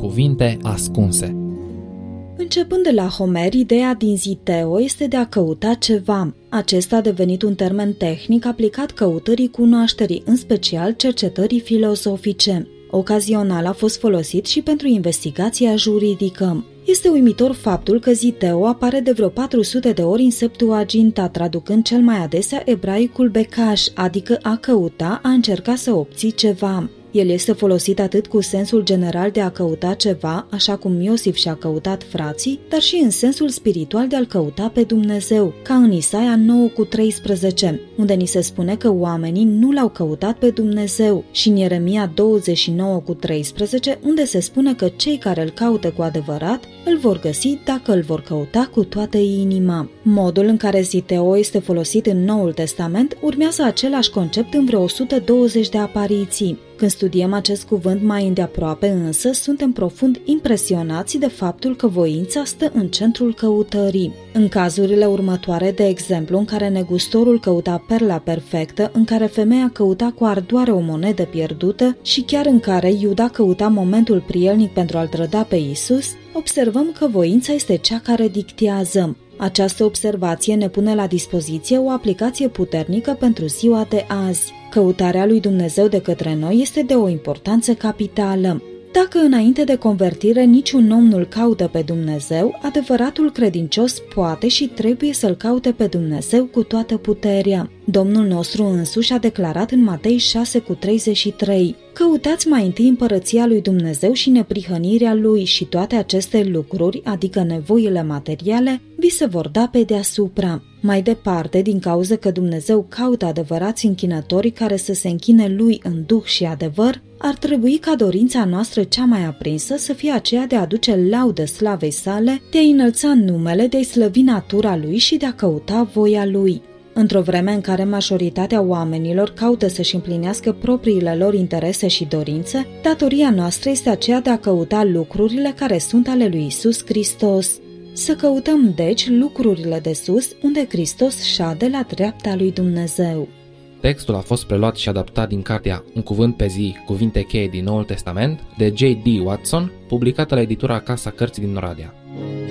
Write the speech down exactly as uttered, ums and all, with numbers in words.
Cuvinte ascunse. Începând de la Homer, ideea din ziteo este de a căuta ceva. Acesta a devenit un termen tehnic aplicat căutării cunoașterii, în special cercetării filozofice. Ocazional a fost folosit și pentru investigația juridică. Este uimitor faptul că ziteo apare de vreo patru sute de ori în Septuaginta, traducând cel mai adesea ebraicul becaș, adică a căuta, a încerca să obții ceva. El este folosit atât cu sensul general de a căuta ceva, așa cum Iosif și-a căutat frații, dar și în sensul spiritual de a-L căuta pe Dumnezeu, ca în Isaia nouă cu treisprezece, unde ni se spune că oamenii nu L-au căutat pe Dumnezeu, și în Ieremia douăzeci și nouă cu treisprezece, unde se spune că cei care Îl caută cu adevărat îl vor găsi dacă îl vor căuta cu toată inima. Modul în care ziteo este folosit în Noul Testament urmează același concept în vreo o sută douăzeci de apariții. Când studiem acest cuvânt mai îndeaproape însă, suntem profund impresionați de faptul că voința stă în centrul căutării. În cazurile următoare, de exemplu, în care negustorul căuta perla perfectă, în care femeia căuta cu ardoare o monedă pierdută și chiar în care Iuda căuta momentul prielnic pentru a-L trăda pe Isus, observăm că voința este cea care dictează. Această observație ne pune la dispoziție o aplicație puternică pentru ziua de azi. Căutarea lui Dumnezeu de către noi este de o importanță capitală. Dacă înainte de convertire niciun om nu-L caută pe Dumnezeu, adevăratul credincios poate și trebuie să-L caute pe Dumnezeu cu toată puterea. Domnul nostru însuși a declarat în Matei șase cu treizeci și trei: căutați mai întâi împărăția lui Dumnezeu și neprihănirea Lui și toate aceste lucruri, adică nevoile materiale, vi se vor da pe deasupra. Mai departe, din cauza că Dumnezeu caută adevărați închinători care să se închine Lui în duh și adevăr, ar trebui ca dorința noastră cea mai aprinsă să fie aceea de a aduce laudă slavei sale, de a înălța numele, de a slăvi natura Lui și de a căuta voia Lui. Într-o vreme în care majoritatea oamenilor caută să-și împlinească propriile lor interese și dorințe, datoria noastră este aceea de a căuta lucrurile care sunt ale lui Isus Hristos. Să căutăm, deci, lucrurile de sus, unde Hristos șade la dreapta lui Dumnezeu. Textul a fost preluat și adaptat din cartea Un cuvânt pe zi, cuvinte cheie din Noul Testament, de J D Watson, publicată la editura Casa Cărții din Oradea.